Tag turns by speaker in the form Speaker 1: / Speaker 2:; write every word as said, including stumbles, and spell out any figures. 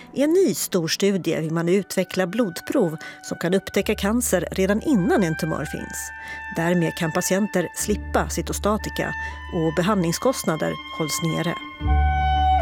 Speaker 1: I en ny stor studie vill man utveckla blodprov som kan upptäcka cancer redan innan en tumör finns. Därmed kan patienter slippa cytostatika och behandlingskostnader hålls nere.